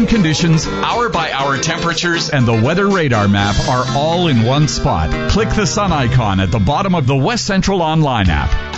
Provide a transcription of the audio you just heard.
Sun conditions, hour-by-hour temperatures, and the weather radar map are all in one spot. Click the sun icon at the bottom of the West Central Online app.